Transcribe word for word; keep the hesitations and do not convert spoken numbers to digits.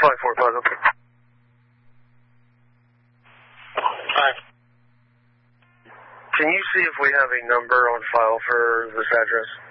five four five, okay. Hi. Can you see if we have a number on file for this address?